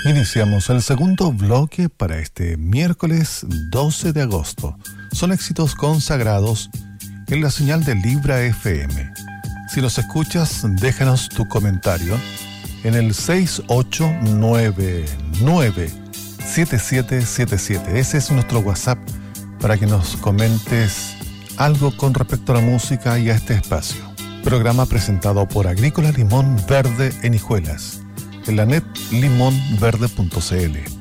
Iniciamos el segundo bloque para este miércoles 12 de agosto. Son éxitos consagrados en la señal de Libra FM. Si nos escuchas, déjanos tu comentario en el 6899-7777. Ese es nuestro WhatsApp para que nos comentes algo con respecto a la música y a este espacio. Programa presentado por Agrícola Limón Verde en Hijuelas, en la net limonverde.cl.